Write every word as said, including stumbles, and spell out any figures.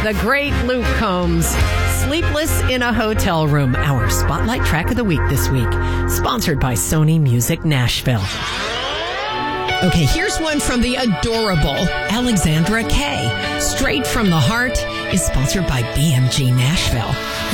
the great Luke Combs. Sleepless in a Hotel Room, our Spotlight track of the week this week. Sponsored by Sony Music Nashville. Okay, here's one from the adorable Alexandra Kay. Straight from the Heart is sponsored by B M G Nashville.